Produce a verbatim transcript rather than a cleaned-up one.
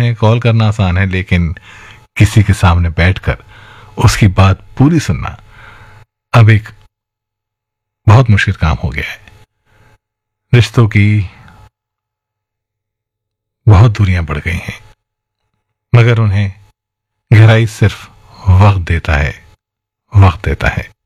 है, कॉल करना आसान है, लेकिन किसी के सामने बैठकर उसकी बात पूरी सुनना अब एक बहुत मुश्किल काम हो गया है। रिश्तों की बहुत दूरियां बढ़ गई हैं, मगर उन्हें गहराई सिर्फ वक्त देता है, वक्त देता है।